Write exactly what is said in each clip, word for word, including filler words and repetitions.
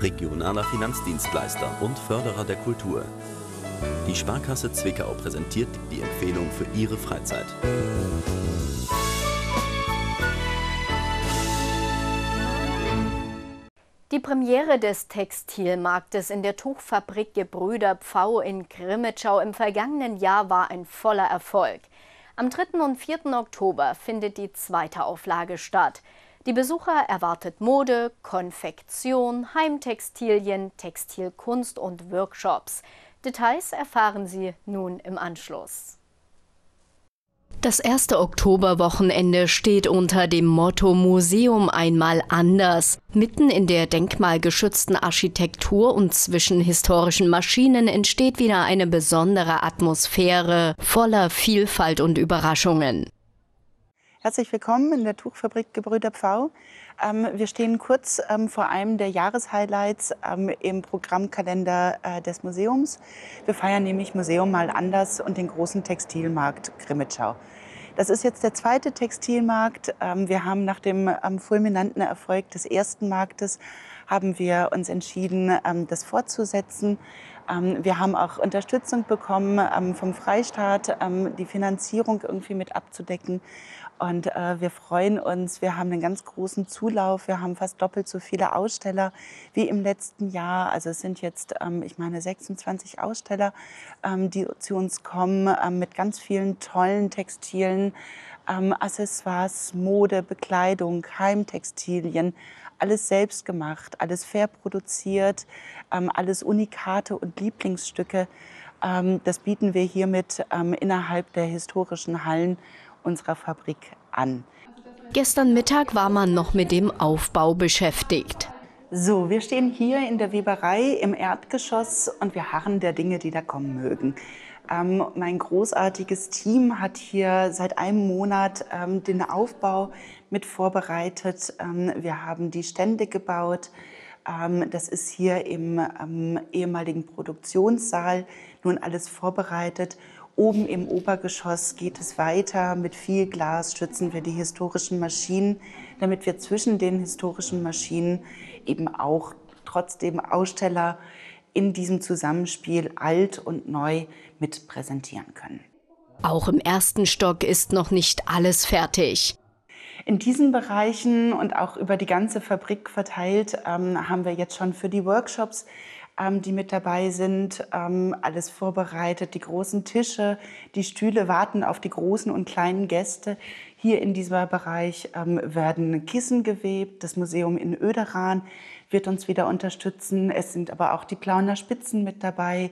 regionaler Finanzdienstleister und Förderer der Kultur. Die Sparkasse Zwickau präsentiert die Empfehlung für Ihre Freizeit. Die Premiere des Textilmarktes in der Tuchfabrik Gebrüder Pfau in Grimmitschau im vergangenen Jahr war ein voller Erfolg. Am dritten und vierten Oktober findet die zweite Auflage statt. Die Besucher erwartet Mode, Konfektion, Heimtextilien, Textilkunst und Workshops. Details erfahren Sie nun im Anschluss. Das erste Oktoberwochenende steht unter dem Motto Museum einmal anders. Mitten in der denkmalgeschützten Architektur und zwischen historischen Maschinen entsteht wieder eine besondere Atmosphäre voller Vielfalt und Überraschungen. Herzlich willkommen in der Tuchfabrik Gebrüder Pfau. Ähm, wir stehen kurz ähm, vor einem der Jahreshighlights ähm, im Programmkalender äh, des Museums. Wir feiern nämlich Museum mal anders und den großen Textilmarkt Grimmitschau. Das ist jetzt der zweite Textilmarkt. Ähm, wir haben nach dem ähm, fulminanten Erfolg des ersten Marktes haben wir uns entschieden, ähm, das fortzusetzen. Ähm, wir haben auch Unterstützung bekommen ähm, vom Freistaat, ähm, die Finanzierung irgendwie mit abzudecken. Und äh, wir freuen uns, wir haben einen ganz großen Zulauf, wir haben fast doppelt so viele Aussteller wie im letzten Jahr. Also es sind jetzt, ähm, ich meine, sechsundzwanzig Aussteller, ähm, die zu uns kommen ähm, mit ganz vielen tollen Textilien, ähm, Accessoires, Mode, Bekleidung, Heimtextilien. Alles selbst gemacht, alles fair produziert, ähm, alles Unikate und Lieblingsstücke. Ähm, das bieten wir hiermit ähm, innerhalb der historischen Hallen unserer Fabrik an. Gestern Mittag war man noch mit dem Aufbau beschäftigt. So, wir stehen hier in der Weberei im Erdgeschoss und wir harren der Dinge, die da kommen mögen. Ähm, mein großartiges Team hat hier seit einem Monat ähm, den Aufbau mit vorbereitet. Ähm, wir haben die Stände gebaut. Ähm, das ist hier im ähm, ehemaligen Produktionssaal nun alles vorbereitet. Oben im Obergeschoss geht es weiter. Mit viel Glas schützen wir die historischen Maschinen, damit wir zwischen den historischen Maschinen eben auch trotzdem Aussteller in diesem Zusammenspiel alt und neu mit präsentieren können. Auch im ersten Stock ist noch nicht alles fertig. In diesen Bereichen und auch über die ganze Fabrik verteilt ähm, haben wir jetzt schon für die Workshops, ähm, die mit dabei sind, ähm, alles vorbereitet. Die großen Tische, die Stühle warten auf die großen und kleinen Gäste. Hier in diesem Bereich ähm, werden Kissen gewebt. Das Museum in Oederan wird uns wieder unterstützen. Es sind aber auch die Plauner Spitzen mit dabei.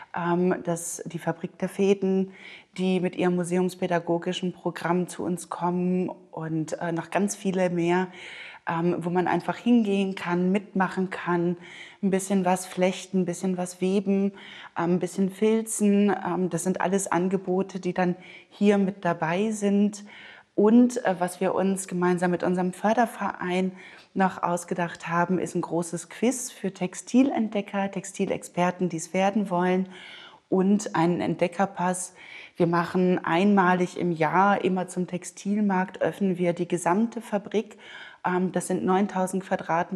Das, die Fabrik der Fäden, die mit ihrem museumspädagogischen Programm zu uns kommen und äh, noch ganz viele mehr, ähm, wo man einfach hingehen kann, mitmachen kann, ein bisschen was flechten, ein bisschen was weben, ähm, ein bisschen filzen. Ähm, das sind alles Angebote, die dann hier mit dabei sind. Und äh, was wir uns gemeinsam mit unserem Förderverein noch ausgedacht haben, ist ein großes Quiz für Textilentdecker, Textilexperten, die es werden wollen, und einen Entdeckerpass. Wir machen einmalig im Jahr, immer zum Textilmarkt, öffnen wir die gesamte Fabrik. Ähm, das sind neuntausend Quadratmeter.